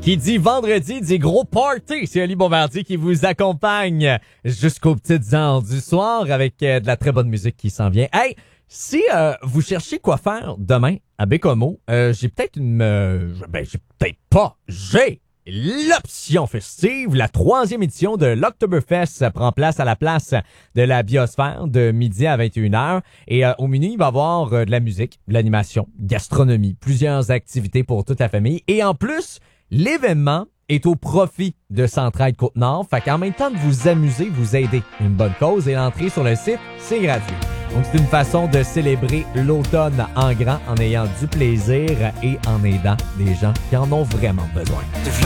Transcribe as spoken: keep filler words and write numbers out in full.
Qui dit vendredi, dit gros party. C'est Ali Bombardier qui vous accompagne jusqu'aux petites heures du soir avec euh, de la très bonne musique qui s'en vient. Hey, si euh, vous cherchez quoi faire demain à Bécomo, euh, j'ai peut-être une... Euh, ben, j'ai peut-être pas. J'ai l'option festive. La troisième édition de l'Oktoberfest prend place à la place de la Biosphère de midi à vingt et une heures. Et euh, au menu, il va y avoir euh, de la musique, de l'animation, gastronomie, plusieurs activités pour toute la famille. Et en plus... l'événement est au profit de Centraide Côte-Nord. Fait qu'en même temps de vous amuser, vous aidez une bonne cause et l'entrée sur le site, c'est gratuit. Donc, c'est une façon de célébrer l'automne en grand en ayant du plaisir et en aidant des gens qui en ont vraiment besoin.